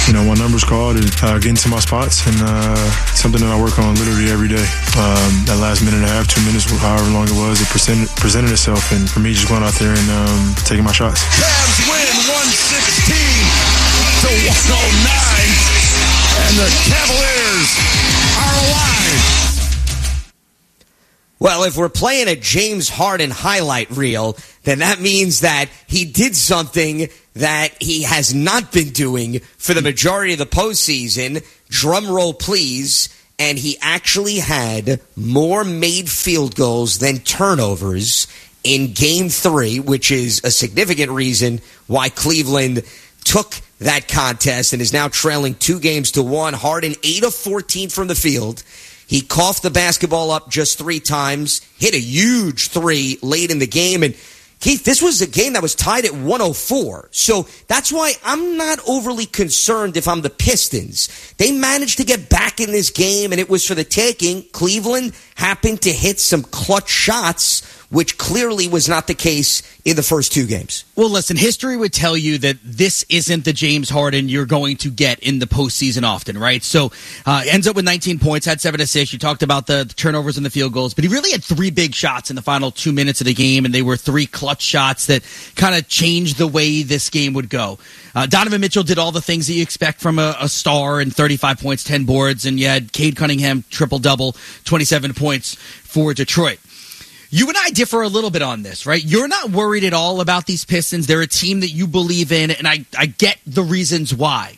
my number's called and get into my spots, and something that I work on literally every day. That last minute and a half, 2 minutes, however long it was, it presented itself, and for me, just going out there and taking my shots. Cavs win 116-109, and the Cavaliers are alive. Well, if we're playing a James Harden highlight reel, then that means that he did something that he has not been doing for the majority of the postseason. Drum roll, please. And he actually had more made field goals than turnovers in Game 3, which is a significant reason why Cleveland took that contest and is now trailing 2-1. Harden, 8 of 14 from the field. He coughed the basketball up just 3 times, hit a huge 3 late in the game. And, Keith, this was a game that was tied at 104. So that's why I'm not overly concerned if I'm the Pistons. They managed to get back in this game, and it was for the taking. Cleveland happened to hit some clutch shots, which clearly was not the case in the first 2 games. Well, listen, history would tell you that this isn't the James Harden you're going to get in the postseason often, right? So ends up with 19 points, had 7 assists. You talked about the turnovers and the field goals, but he really had 3 big shots in the final 2 minutes of the game, and they were 3 clutch shots that kind of changed the way this game would go. Donovan Mitchell did all the things that you expect from a star, and 35 points, 10 boards, and you had Cade Cunningham, triple-double, 27 points for Detroit. You and I differ a little bit on this, right? You're not worried at all about these Pistons. They're a team that you believe in, and I get the reasons why.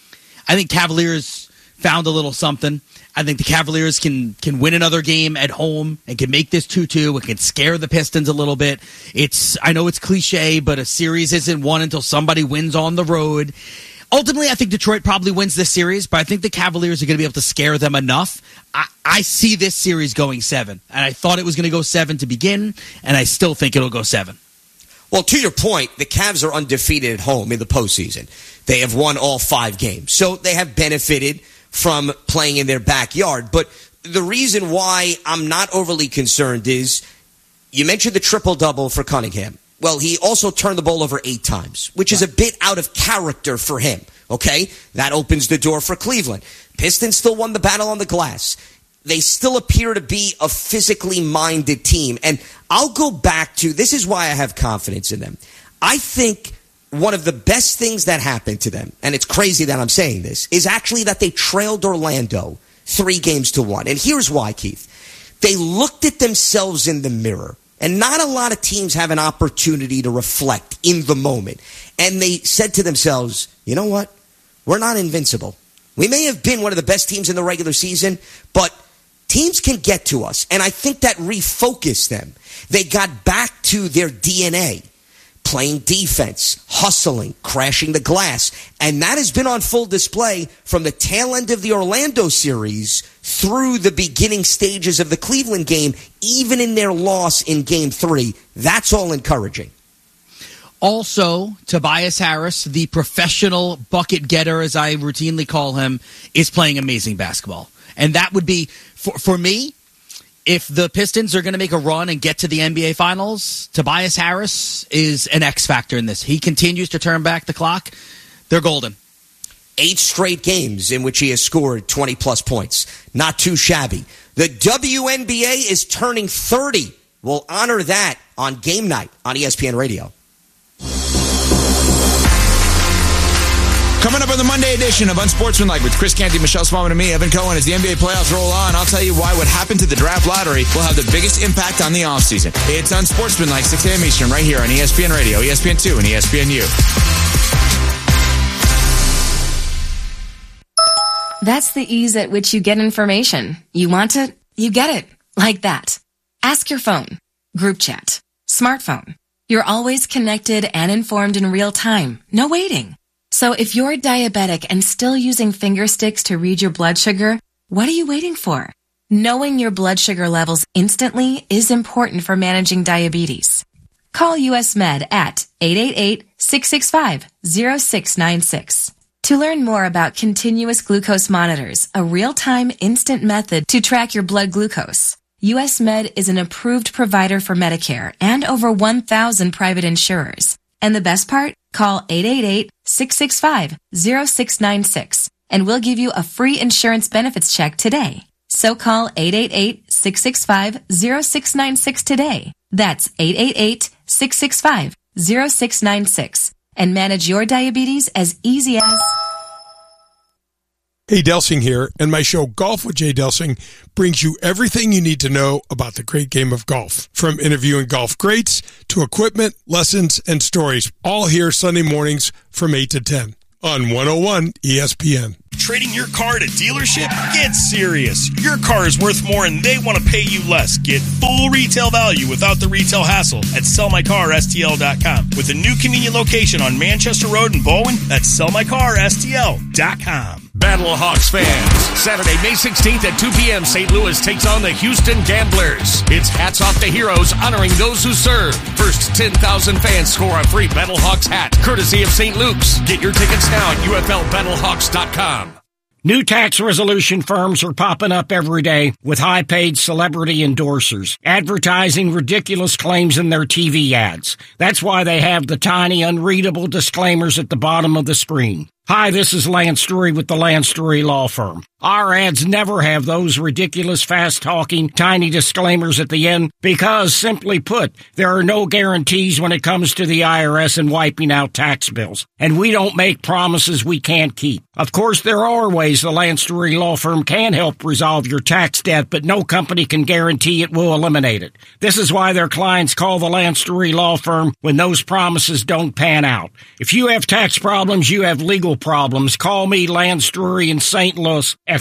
I think Cavaliers found a little something. I think the Cavaliers can win another game at home and can make this 2-2. It can scare the Pistons a little bit. I know it's cliche, but a series isn't won until somebody wins on the road. Ultimately, I think Detroit probably wins this series, but I think the Cavaliers are going to be able to scare them enough. I see this series going 7, and I thought it was going to go 7 to begin, and I still think it'll go 7. Well, to your point, the Cavs are undefeated at home in the postseason. They have won all 5 games, so they have benefited from playing in their backyard. But the reason why I'm not overly concerned is you mentioned the triple-double for Cunningham. Well, he also turned the ball over 8 times, which is a bit out of character for him, okay? That opens the door for Cleveland. Pistons still won the battle on the glass. They still appear to be a physically minded team. And I'll go back to, this is why I have confidence in them. I think one of the best things that happened to them, and it's crazy that I'm saying this, is actually that they trailed Orlando 3-1. And here's why, Keith. They looked at themselves in the mirror. And not a lot of teams have an opportunity to reflect in the moment. And they said to themselves, you know what? We're not invincible. We may have been one of the best teams in the regular season, but teams can get to us. And I think that refocused them. They got back to their DNA, playing defense, hustling, crashing the glass. And that has been on full display from the tail end of the Orlando series through the beginning stages of the Cleveland game, even in their loss in Game 3. That's all encouraging. Also, Tobias Harris, the professional bucket getter, as I routinely call him, is playing amazing basketball. And that would be, for me, if the Pistons are going to make a run and get to the NBA Finals, Tobias Harris is an X factor in this. He continues to turn back the clock. They're golden. 8 straight games in which he has scored 20-plus points. Not too shabby. The WNBA is turning 30. We'll honor that on Game Night on ESPN Radio. Coming up on the Monday edition of Unsportsmanlike with Chris Canty, Michelle Smallman, and me, Evan Cohen, as the NBA playoffs roll on, I'll tell you why what happened to the draft lottery will have the biggest impact on the offseason. It's Unsportsmanlike, 6 a.m. Eastern, right here on ESPN Radio, ESPN2, and ESPNU. That's the ease at which you get information. You want it, you get it. Like that. Ask your phone. Group chat. Smartphone. You're always connected and informed in real time. No waiting. So if you're diabetic and still using finger sticks to read your blood sugar, what are you waiting for? Knowing your blood sugar levels instantly is important for managing diabetes. Call US Med at 888-665-0696. To learn more about continuous glucose monitors, a real-time instant method to track your blood glucose, US Med is an approved provider for Medicare and over 1,000 private insurers. And the best part? Call 888-665-0696 and we'll give you a free insurance benefits check today. So call 888-665-0696 today. That's 888-665-0696 and manage your diabetes as easy as... Hey, Delsing here, and my show Golf with Jay Delsing brings you everything you need to know about the great game of golf. From interviewing golf greats to equipment, lessons, and stories, all here Sunday mornings from 8 to 10 on 101 ESPN. Trading your car at a dealership? Get serious. Your car is worth more and they want to pay you less. Get full retail value without the retail hassle at sellmycarstl.com. With a new convenient location on Manchester Road in Bowen, that's sellmycarstl.com. Battlehawks fans, Saturday, May 16th at 2 p.m., St. Louis takes on the Houston Gamblers. It's hats off to heroes honoring those who serve. First 10,000 fans score a free Battlehawks hat, courtesy of St. Luke's. Get your tickets now at UFLBattlehawks.com. New tax resolution firms are popping up every day with high-paid celebrity endorsers, advertising ridiculous claims in their TV ads. That's why they have the tiny, unreadable disclaimers at the bottom of the screen. Hi, this is Lance Drury with the Lance Drury Law Firm. Our ads never have those ridiculous, fast-talking, tiny disclaimers at the end because, simply put, there are no guarantees when it comes to the IRS and wiping out tax bills. And we don't make promises we can't keep. Of course, there are ways the Lance Drury Law Firm can help resolve your tax debt, but no company can guarantee it will eliminate it. This is why their clients call the Lance Drury Law Firm when those promises don't pan out. If you have tax problems, you have legal problems, call me, Lance Drury in St. Louis at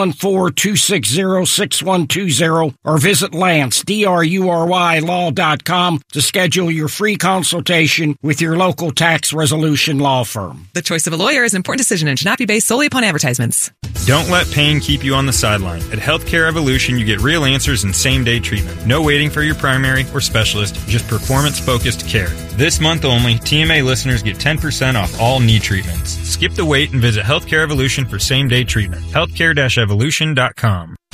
314-260-6120 or visit Lance, D-R-U-R-Y, law.com to schedule your free consultation with your local tax resolution law firm. The choice of a lawyer is an important decision and should not be based solely upon advertisements. Don't let pain keep you on the sideline. At Healthcare Evolution, you get real answers and same-day treatment. No waiting for your primary or specialist, just performance-focused care. This month only, TMA listeners get 10% off all knee treatments. Skip the wait and visit Healthcare Evolution for same-day treatment. Healthcare-evolution.com.